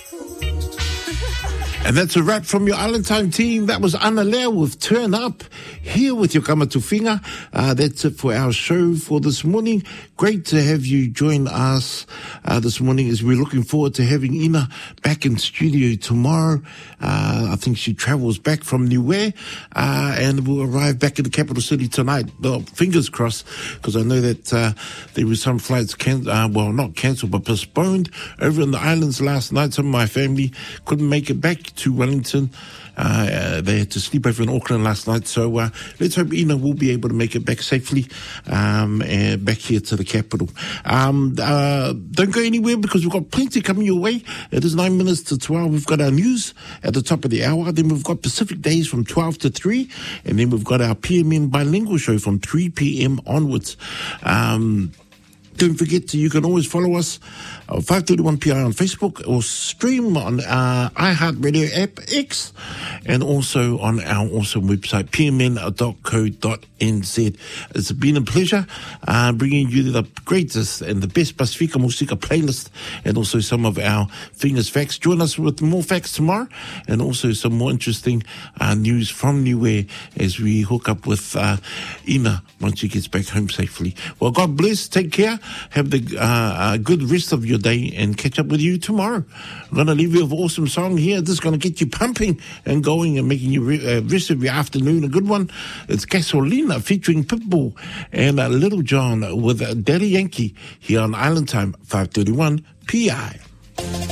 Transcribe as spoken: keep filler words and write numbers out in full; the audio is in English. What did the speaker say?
And that's a wrap from your Island Time team. That was Ana Leo with Turn Up, here with your Kamatuwhinga. Uh, that's it for our show for this morning. Great to have you join us uh, this morning, as we're looking forward to having Ina back in studio tomorrow. Uh, I think she travels back from Niue uh, and will arrive back in the capital city tonight. Well, fingers crossed, because I know that uh, there were some flights, can- uh, well, not cancelled, but postponed over in the islands last night. Some of my family couldn't make it back to Wellington. Uh, uh, they had to sleep over in Auckland last night, so uh, let's hope Ina will be able to make it back safely um, and back here to the capital. Um, uh, don't go anywhere, because we've got plenty coming your way. It is nine minutes to twelve. We've got our news at the top of the hour. Then we've got Pacific Days from twelve to three, and then we've got our P M N bilingual show from three p.m. onwards. Um, Don't forget, to, you can always follow us, uh, five thirty-one P I on Facebook, or stream on our iHeartRadio app, X, and also on our awesome website, p m n dot co dot n z. It's been a pleasure uh, bringing you the greatest and the best Pasifika Musika playlist, and also some of our Fingers Facts. Join us with more facts tomorrow, and also some more interesting uh, news from Niue as we hook up with uh, Ina once she gets back home safely. Well, God bless. Take care. Have the uh, good rest of your day, and catch up with you tomorrow. I'm going to leave you with an awesome song here. This is going to get you pumping and going and making you re- uh, rest of your afternoon a good one. It's Gasolina featuring Pitbull and uh, Little John with uh, Daddy Yankee here on Island Time, five thirty-one P I.